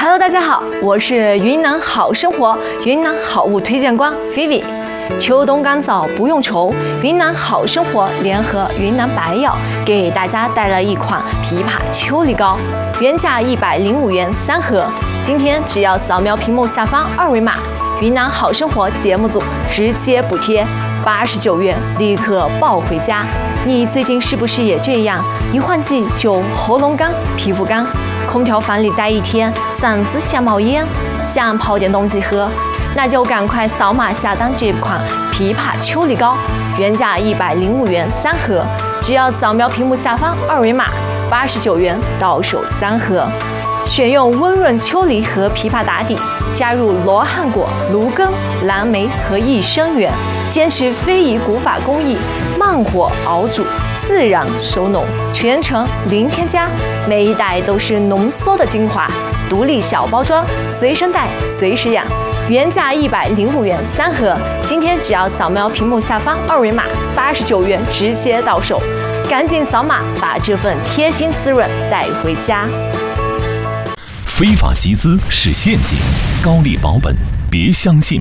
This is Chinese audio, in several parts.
Hello， 大家好，我是云南好生活云南好物推荐官 Vivi。秋冬干燥不用愁，云南好生活联合云南白药给大家带来一款枇杷秋梨膏，原价105元3盒，今天只要扫描屏幕下方二维码，云南好生活节目组直接补贴89元，立刻抱回家。你最近是不是也这样？一换季就喉咙干、皮肤干，空调房里待一天，嗓子想冒烟，想泡点东西喝，那就赶快扫码下单这款枇杷秋梨膏，原价105元3盒，只要扫描屏幕下方二维码，89元到手3盒。选用温润秋梨和枇杷打底，加入罗汉果、芦根、蓝莓和益生元，坚持非遗古法工艺，慢火熬煮，自然收浓，全程零添加，每一袋都是浓缩的精华，独立小包装，随身带随时养，原价105元3盒，今天只要扫描屏幕下方二维码，89元直接到手，赶紧扫码把这份贴心滋润带回家。 非法集资是陷阱，高利保本别相信。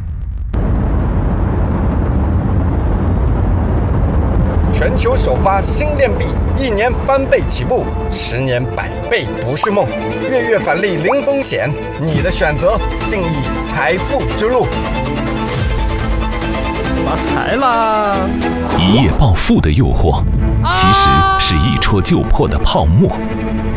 全球首发新链币，1年翻倍起步，10年100倍不是梦。月月返利零风险，你的选择定义财富之路。 发财啦！ 一夜暴富的诱惑，其实是一戳就破的泡沫。